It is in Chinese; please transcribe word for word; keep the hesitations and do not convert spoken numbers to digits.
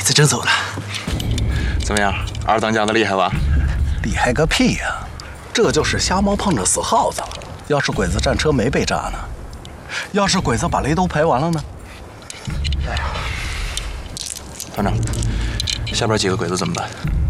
才真走呢。怎么样，二当家的厉害吧？ 厉害个屁呀！这就是瞎猫碰着死耗子了。要是鬼子战车没被炸呢？要是鬼子把雷都排完了呢？哎呀， 团长，下边几个鬼子怎么办？